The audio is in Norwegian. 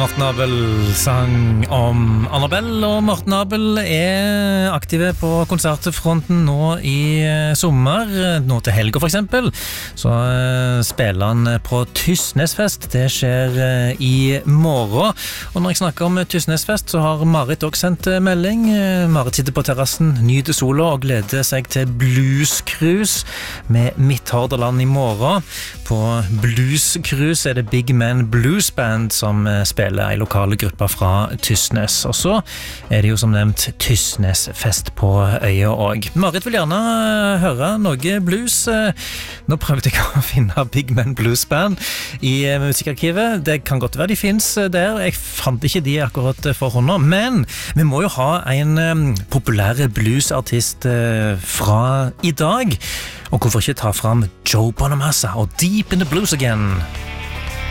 Morten Abel sang om Annabelle, og Morten Abel aktive på konsertfronten nå i sommer. Nå til helga for eksempel, så spiller han på Tysnesfest. Det skjer i morgen. Og når jeg snakker om Tysnesfest, så har Marit også sendt melding. Marit sitter på terrassen, nyter sola og gleder seg til bluescruise med Midt-Hordaland i morgen. På bluescruise det Big Man Blues Band som spiller i lokale grupper fra Tysnes. Og så det jo som nevnt Tysnesfest på øya også. Marit vil gjerne høre noe blues. Nå prøvde jeg å finne Big Man Blues Band i musikkarkivet. Det kan godt være de finnes der. Jeg fant ikke de akkurat for hånda. Men vi må jo ha en populær bluesartist fra i dag. Og hvorfor ikke ta fram Joe Bonamassa og Deep in the Blues Again?